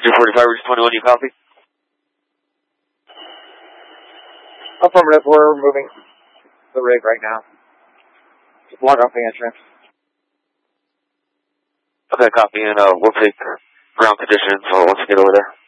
245, Ridge 21, you copy? Affirmative, we're moving the rig right now. Just block off the entrance. Okay, copy, and we'll take ground conditions once we get over there.